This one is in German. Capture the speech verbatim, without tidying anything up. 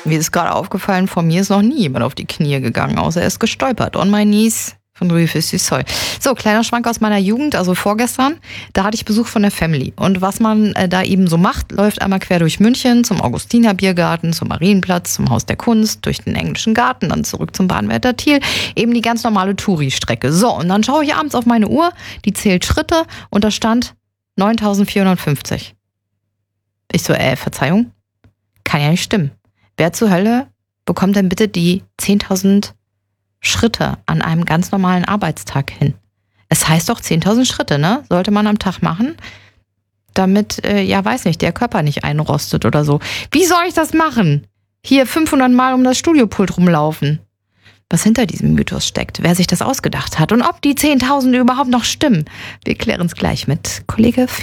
Mir ist gerade aufgefallen, vor mir ist noch nie jemand auf die Knie gegangen, außer er ist gestolpert. On my knees von Rufus du Sol. So, kleiner Schwank aus meiner Jugend, also vorgestern, da hatte ich Besuch von der Family. Und was man äh, da eben so macht, läuft einmal quer durch München zum Augustiner Biergarten, zum Marienplatz, zum Haus der Kunst, durch den englischen Garten, dann zurück zum Bahnwärter Thiel. Eben die ganz normale Touri-Strecke. So, und dann schaue ich abends auf meine Uhr, die zählt Schritte und da stand neuntausendvierhundertfünfzig. Ich so, äh, Verzeihung? Kann ja nicht stimmen. Wer zur Hölle bekommt denn bitte die zehntausend Schritte an einem ganz normalen Arbeitstag hin? Es heißt doch zehntausend Schritte, ne? Sollte man am Tag machen, damit, äh, ja, weiß nicht, der Körper nicht einrostet oder so. Wie soll ich das machen? Hier fünfhundert Mal um das Studiopult rumlaufen. Was hinter diesem Mythos steckt, wer sich das ausgedacht hat und ob die zehntausend überhaupt noch stimmen. Wir klären es gleich mit Kollege